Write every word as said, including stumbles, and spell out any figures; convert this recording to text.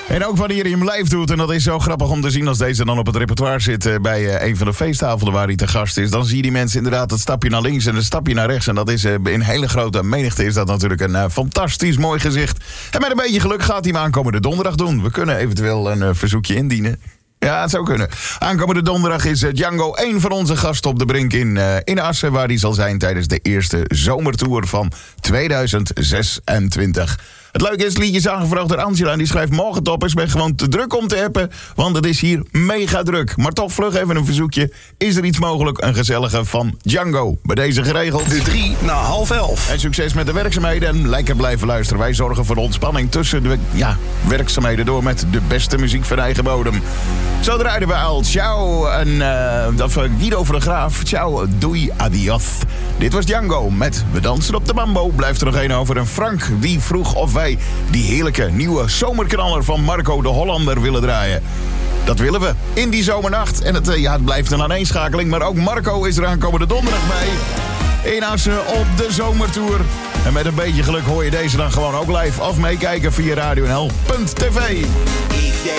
En ook wanneer hij hem live doet, en dat is zo grappig om te zien als deze dan op het repertoire zit uh, bij uh, een van de feesttafelen waar hij te gast is. Dan zie je die mensen inderdaad het stapje naar links en het stapje naar rechts. En dat is uh, in hele grote menigte is dat natuurlijk een uh, fantastisch mooi gezicht. En met een beetje geluk gaat hij hem aankomende donderdag doen. We kunnen eventueel een uh, verzoekje indienen. Ja, het zou kunnen. Aankomende donderdag is uh, Django één van onze gasten op de Brink in, uh, in Assen, waar hij zal zijn tijdens de eerste zomertour van tweeduizend zesentwintig. Het leuke is, het liedje is aangevraagd door Angela en die schrijft: morgen toppers, ben gewoon te druk om te appen, want het is hier mega druk. Maar toch vlug even een verzoekje. Is er iets mogelijk? Een gezellige van Django. Bij deze geregeld. De drie na half elf. En succes met de werkzaamheden en lekker blijven luisteren. Wij zorgen voor de ontspanning tussen de ja, werkzaamheden door met de beste muziek van eigen bodem. Zo draaiden we al. Ciao. En uh, dat van Guido van de Graaf. Ciao. Doei. Adios. Dit was Django met We dansen op de bambo. Blijft er nog één over. En Frank die vroeg of wij die heerlijke nieuwe zomerknaller van Marco de Hollander willen draaien. Dat willen we in die zomernacht. En het, uh, ja, het blijft een aaneenschakeling. Maar ook Marco is er aankomende donderdag bij. In Assen op de zomertour. En met een beetje geluk hoor je deze dan gewoon ook live of meekijken via radio n l punt t v. Each day